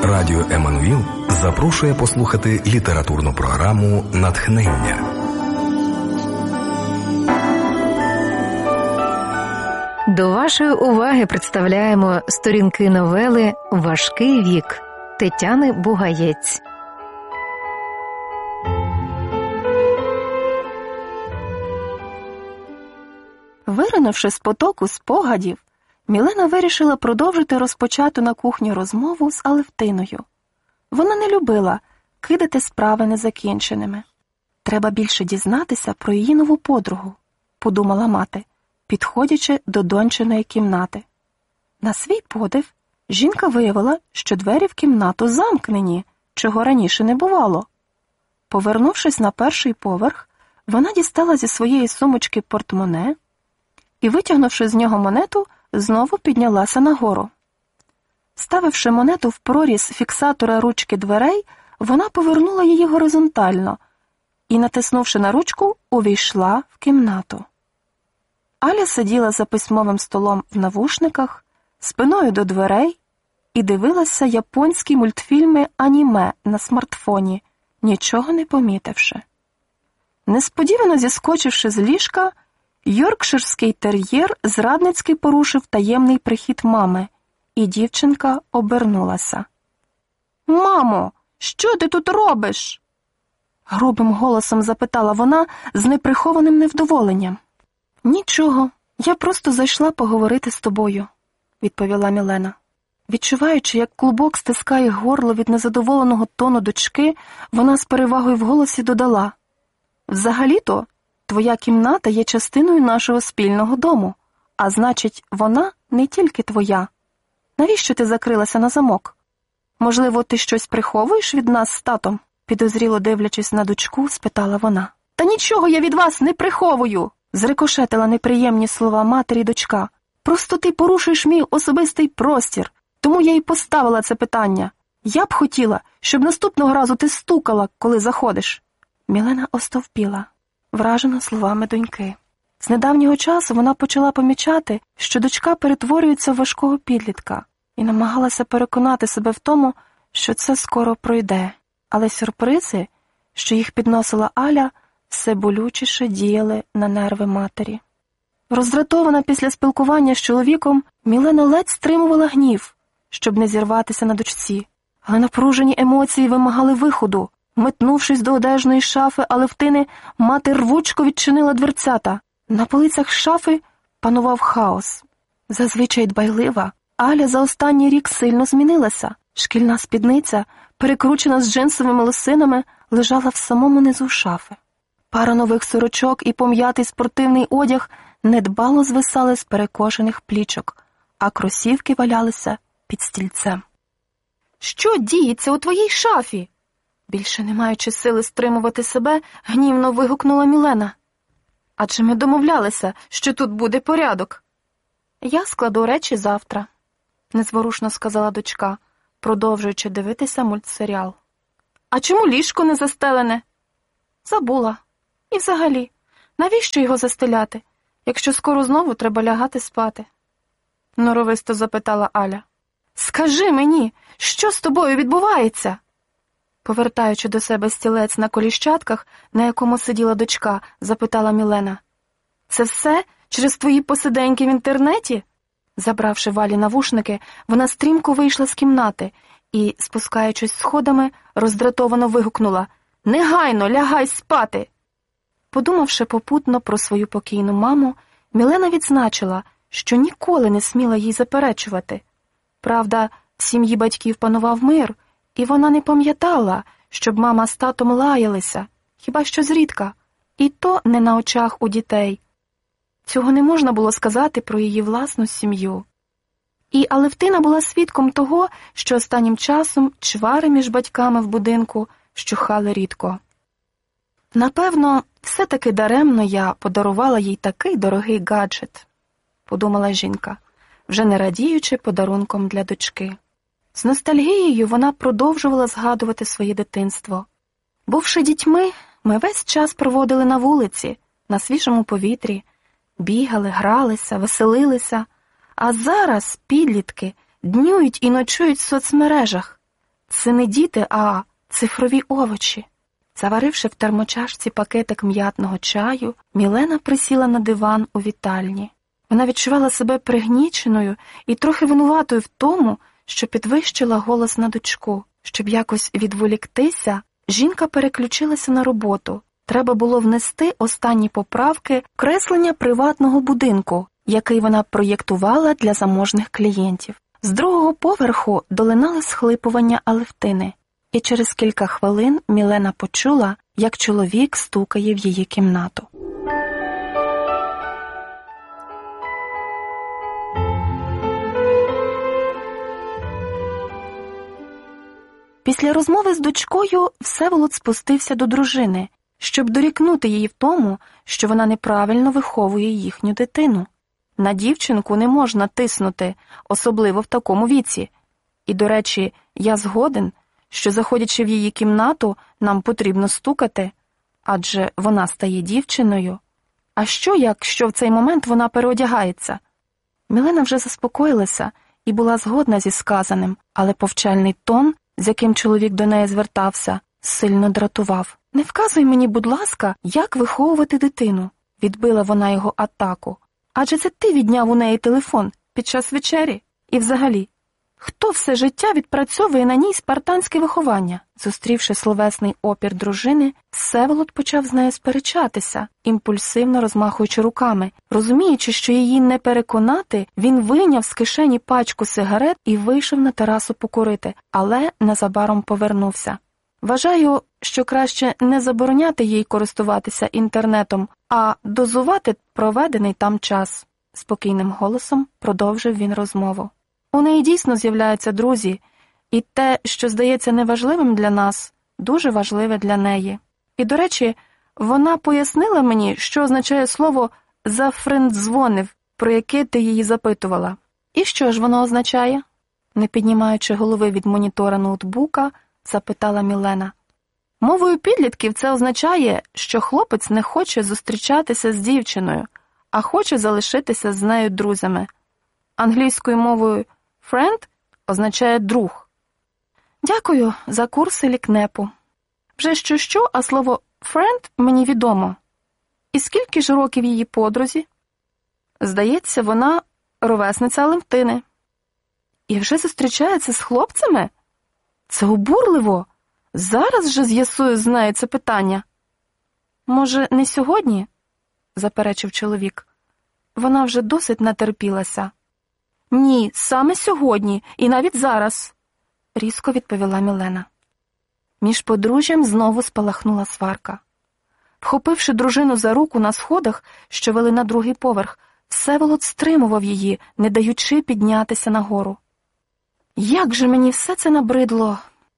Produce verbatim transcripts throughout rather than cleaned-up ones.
Радіо Еммануїл запрошує послухати літературну програму «Натхнення». До вашої уваги представляємо сторінки новели «Важкий вік» Тетяни Бугаєць. Виринувши з потоку спогадів, Мілена вирішила продовжити розпочату на кухні розмову з Алевтиною. Вона не любила кидати справи незакінченими. «Треба більше дізнатися про її нову подругу», – подумала мати, підходячи до дончиної кімнати. На свій подив, жінка виявила, що двері в кімнату замкнені, чого раніше не бувало. Повернувшись на перший поверх, вона дістала зі своєї сумочки портмоне і, витягнувши з нього монету, знову піднялася нагору. Ставивши монету в проріз фіксатора ручки дверей, вона повернула її горизонтально і, натиснувши на ручку, увійшла в кімнату. Аля сиділа за письмовим столом в навушниках, спиною до дверей і дивилася японські мультфільми аніме на смартфоні, нічого не помітивши. Несподівано зіскочивши з ліжка, йоркширський тер'єр зрадницьки порушив таємний прихід мами, і дівчинка обернулася. «Мамо, що ти тут робиш?» грубим голосом запитала вона з неприхованим невдоволенням. «Нічого, я просто зайшла поговорити з тобою», – відповіла Мілена. Відчуваючи, як клубок стискає горло від незадоволеного тону дочки, вона з перевагою в голосі додала: «Взагалі-то, твоя кімната є частиною нашого спільного дому, а значить, вона не тільки твоя. Навіщо ти закрилася на замок? Можливо, ти щось приховуєш від нас з татом?» Підозріло дивлячись на дочку, спитала вона. «Та нічого я від вас не приховую!» Зрикошетила неприємні слова матері дочка. «Просто ти порушуєш мій особистий простір, тому я й поставила це питання. Я б хотіла, щоб наступного разу ти стукала, коли заходиш». Мілена остовпіла, вражена словами доньки. З недавнього часу вона почала помічати, що дочка перетворюється в важкого підлітка, і намагалася переконати себе в тому, що це скоро пройде. Але сюрпризи, що їх підносила Аля, все болючіше діяли на нерви матері. Роздратована після спілкування з чоловіком, Мілена ледь стримувала гнів, щоб не зірватися на дочці. Але напружені емоції вимагали виходу. Метнувшись до одежної шафи Алевтини, мати рвучко відчинила дверцята. На полицях шафи панував хаос. Зазвичай дбайлива, Аля за останній рік сильно змінилася. Шкільна спідниця, перекручена з джинсовими лосинами, лежала в самому низу шафи. Пара нових сорочок і пом'ятий спортивний одяг недбало звисали з перекошених плічок, а кросівки валялися під стільцем. «Що діється у твоїй шафі?» Більше не маючи сили стримувати себе, гнівно вигукнула Мілена. «Адже ми домовлялися, що тут буде порядок». «Я складу речі завтра», – незворушно сказала дочка, продовжуючи дивитися мультсеріал. «А чому ліжко не застелене?» «Забула. І взагалі, навіщо його застеляти, якщо скоро знову треба лягати спати?» Норовисто запитала Аля. «Скажи мені, що з тобою відбувається?» Повертаючи до себе стілець на коліщатках, на якому сиділа дочка, запитала Мілена. «Це все через твої посиденьки в інтернеті?» Забравши Валі навушники, вона стрімко вийшла з кімнати і, спускаючись сходами, роздратовано вигукнула: «Негайно лягай спати!» Подумавши попутно про свою покійну маму, Мілена відзначила, що ніколи не сміла їй заперечувати. Правда, в сім'ї батьків панував мир, і вона не пам'ятала, щоб мама з татом лаялися, хіба що зрідка, і то не на очах у дітей. Цього не можна було сказати про її власну сім'ю. І Алевтина була свідком того, що останнім часом чвари між батьками в будинку вщухали рідко. «Напевно, все-таки даремно я подарувала їй такий дорогий гаджет», – подумала жінка, вже не радіючи подарунком для дочки. З ностальгією вона продовжувала згадувати своє дитинство. Бувши дітьми, ми весь час проводили на вулиці, на свіжому повітрі, бігали, гралися, веселилися, а зараз підлітки днюють і ночують в соцмережах, Це не діти, а цифрові овочі. Заваривши в термочашці пакетик м'ятного чаю, Мілена присіла на диван у вітальні. Вона відчувала себе пригніченою і трохи винуватою в тому, що підвищила голос на дочку. Щоб якось відволіктися, жінка переключилася на роботу. Треба було внести останні поправки в креслення приватного будинку, який вона проєктувала для заможних клієнтів. З другого поверху долинали схлипування Алевтини, і через кілька хвилин Мілена почула, як чоловік стукає в її кімнату. Після розмови з дочкою Всеволод спустився до дружини, щоб дорікнути її в тому, що вона неправильно виховує їхню дитину. На дівчинку не можна тиснути, особливо в такому віці. І, до речі, я згоден, що, заходячи в її кімнату, нам потрібно стукати, адже вона стає дівчиною. А що, якщо в цей момент вона переодягається? Мілена вже заспокоїлася і була згодна зі сказаним, але повчальний тон, з яким чоловік до неї звертався, сильно дратував. «Не вказуй мені, будь ласка, як виховувати дитину», – відбила вона його атаку. «Адже це ти відняв у неї телефон під час вечері? І взагалі, хто все життя відпрацьовує на ній спартанське виховання?» Зустрівши словесний опір дружини, Всеволод почав з нею сперечатися, імпульсивно розмахуючи руками. Розуміючи, що її не переконати, він вийняв з кишені пачку сигарет і вийшов на терасу покурити, але незабаром повернувся. «Вважаю, що краще не забороняти їй користуватися інтернетом, а дозувати проведений там час», – спокійним голосом продовжив він розмову. «У неї дійсно з'являються друзі, і те, що здається неважливим для нас, дуже важливе для неї. І, до речі, вона пояснила мені, що означає слово «зафрендзвонив», про яке ти її запитувала. І що ж воно означає?» Не піднімаючи голови від монітора ноутбука, запитала Мілена. «Мовою підлітків це означає, що хлопець не хоче зустрічатися з дівчиною, а хоче залишитися з нею друзями. Англійською мовою «friend» означає «друг». Дякую за курси лікнепу. Вже що-що, а слово «friend» мені відомо. І скільки ж років її подрузі? Здається, вона ровесниця Алевтини. І вже зустрічається з хлопцями? Це обурливо. Зараз же з'ясую з нею це питання. Може, не сьогодні? Заперечив чоловік. Вона вже досить натерпілася. Ні, саме сьогодні, і навіть зараз, різко відповіла Мілена. Між подружжям знову спалахнула сварка. Вхопивши дружину за руку на сходах, що вели на другий поверх, Всеволод стримував її, не даючи піднятися нагору. Як же мені все це набридло!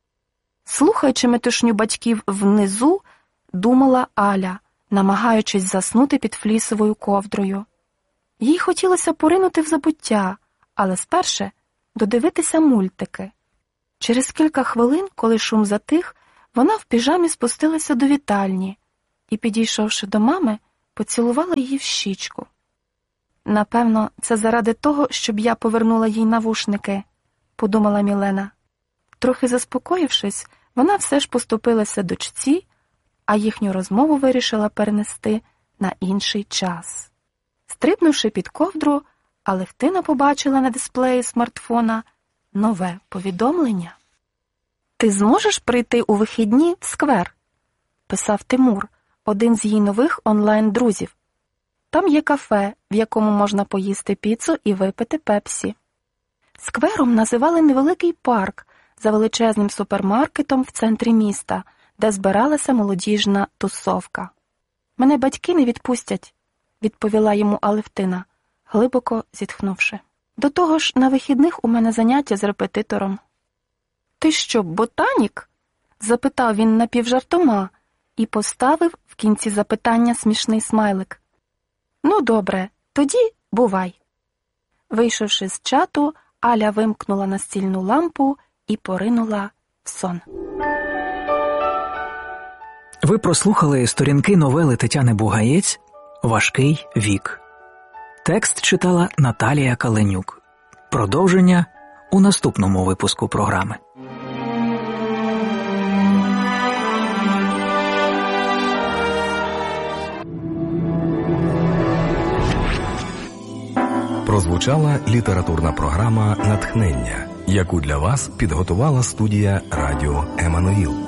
Слухаючи метушню батьків внизу, думала Аля, намагаючись заснути під флісовою ковдрою. Їй хотілося поринути в забуття, але спершу додивитися мультики. Через кілька хвилин, коли шум затих, вона в піжамі спустилася до вітальні і, підійшовши до мами, поцілувала її в щічку. «Напевно, це заради того, щоб я повернула їй навушники», – подумала Мілена. Трохи заспокоївшись, вона все ж поступилася дочці, а їхню розмову вирішила перенести на інший час. Стрибнувши під ковдру, Алевтина побачила на дисплеї смартфона нове повідомлення. «Ти зможеш прийти у вихідні в сквер?» – писав Тимур, один з її нових онлайн-друзів. «Там є кафе, в якому можна поїсти піцу і випити пепсі». Сквером називали невеликий парк за величезним супермаркетом в центрі міста, де збиралася молодіжна тусовка. «Мене батьки не відпустять», – відповіла йому Алевтина, глибоко зітхнувши. «До того ж, на вихідних у мене заняття з репетитором». «Ти що, ботанік?» – запитав він напівжартома і поставив в кінці запитання смішний смайлик. «Ну, добре, тоді бувай». Вийшовши з чату, Аля вимкнула настільну лампу і поринула в сон. Ви прослухали сторінки новели Тетяни Бугаєць «Важкий вік». Текст читала Наталія Каленюк. Продовження у наступному випуску програми. Прозвучала літературна програма «Натхнення», яку для вас підготувала студія «Радіо Еммануїл».